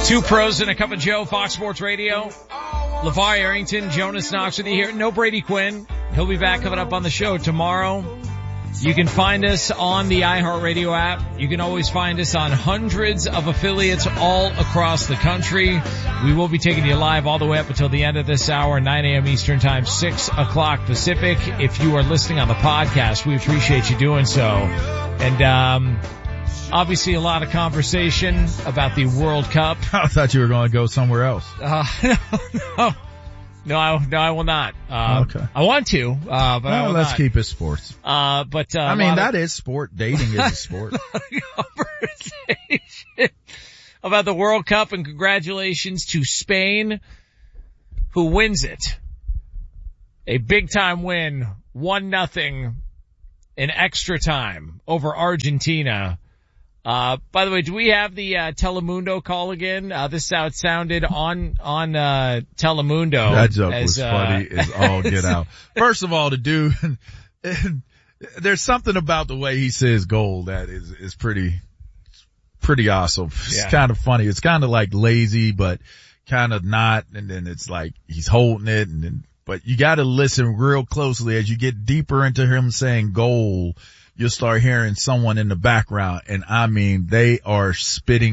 Two pros and a cup of Joe, Fox Sports Radio. LeVar Arrington, Jonas Knox with you here. No Brady Quinn. He'll be back coming up on the show tomorrow. You can find us on the iHeartRadio app. You can always find us on hundreds of affiliates all across the country. We will be taking you live all the way up until the end of this hour, 9 a.m. Eastern Time, 6 o'clock Pacific. If you are listening on the podcast, we appreciate you doing so. And, obviously a lot of conversation about the World Cup. I thought you were going to go somewhere else. No, I will not. Okay. I want to, but I will let's not. keep it sports. I mean, that is sport. Dating is a sport. Conversation about the World Cup, and congratulations to Spain, who wins it. A big time win, 1-0 in extra time over Argentina. By the way, do we have the Telemundo call again? This is how it sounded on Telemundo. That joke was funny as all get out. First of all, the dude, there's something about the way he says goal that is pretty awesome. It's kind of funny. It's kind of like lazy, but kind of not. And then it's like he's holding it, but you got to listen real closely as you get deeper into him saying goal. You'll start hearing someone in the background, and I mean, they are spitting